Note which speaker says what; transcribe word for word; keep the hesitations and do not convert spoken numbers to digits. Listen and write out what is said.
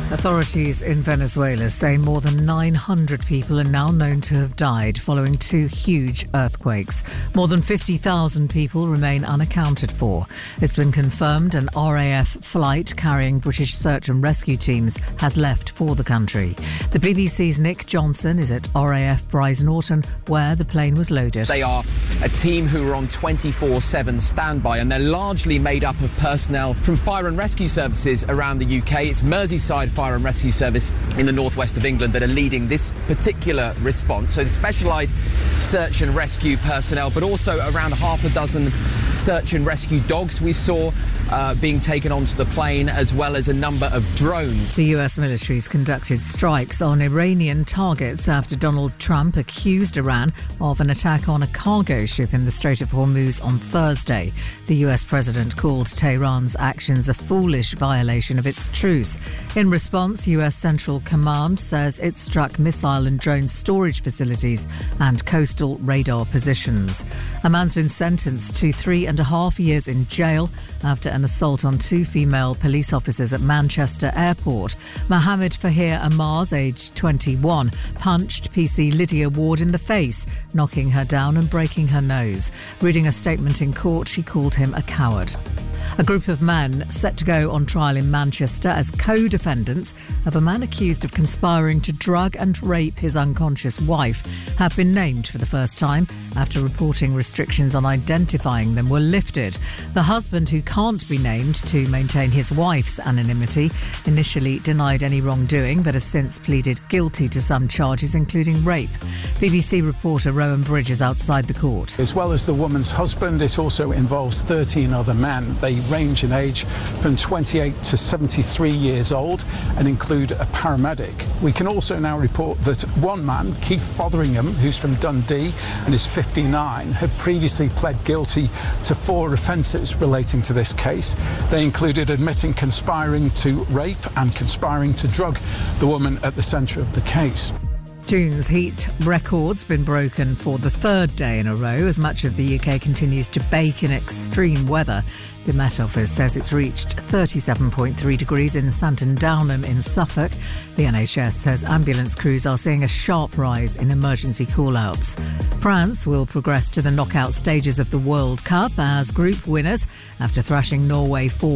Speaker 1: Authorities in Venezuela say more than nine hundred people are now known to have died following two huge earthquakes. More than fifty thousand people remain unaccounted for. It's been confirmed an R A F flight carrying British search and rescue teams has left for the country. The B B C's Nick Johnson is at R A F Brize Norton, where the plane was loaded.
Speaker 2: They are a team who are on twenty-four seven standby, and they're largely made up of personnel from fire and rescue services around the U K. It's Merseyside Fire and Rescue Service in the northwest of England that are leading this particular response. So the specialised search and rescue personnel, but also around half a dozen search and rescue dogs we saw uh, being taken onto the plane, as well as a number of drones.
Speaker 1: The U S military's conducted strikes on Iranian targets after Donald Trump accused Iran of an attack on a cargo ship in the Strait of Hormuz on Thursday. The U S president called Tehran's actions a foolish violation of its truce. In response, U S Central Command says it struck missile and drone storage facilities and coastal radar positions. A man's been sentenced to three and a half years in jail after an assault on two female police officers at Manchester Airport. Mohammed Fahir Ammars, aged twenty-one, punched P C Lydia Ward in the face, knocking her down and breaking her nose. Reading a statement in court, she called him a coward. A group of men set to go on trial in Manchester as co-defendants of a man accused of conspiring to drug and rape his unconscious wife have been named for the first time after reporting restrictions on identifying them were lifted. The husband, who can't be named to maintain his wife's anonymity, initially denied any wrongdoing but has since pleaded guilty to some charges, including rape. B B C reporter Rowan Bridge is outside the court.
Speaker 3: As well as the woman's husband, it also involves thirteen other men. They range in age from twenty-eight to seventy-three years old and include a paramedic. We can also now report that one man, Keith Fotheringham, who's from Dundee and is fifty-nine, had previously pled guilty to four offences relating to this case. They included admitting conspiring to rape and conspiring to drug the woman at the centre of the case.
Speaker 1: June's heat record's been broken for the third day in a row as much of the U K continues to bake in extreme weather. The Met Office says it's reached thirty-seven point three degrees in Santon Downham in Suffolk. The N H S says ambulance crews are seeing a sharp rise in emergency call-outs. France will progress to the knockout stages of the World Cup as group winners after thrashing Norway four